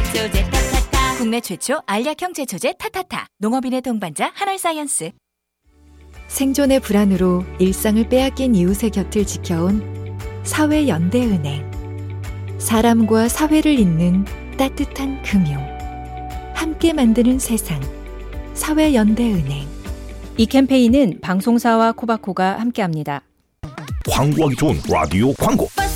제초제 타타타. 국내 최초 알약형 제초제 타타타. 농업인의 동반자 한알사이언스. 생존의 불안으로 일상을 빼앗긴 이웃의 곁을 지켜온 사회연대은행. 사람과 사회를 잇는 따뜻한 금융. 함께 만드는 세상. 사회연대은행. 이 캠페인은 방송사와 코바코가 함께합니다. 광고하기 좋은 라디오 광고.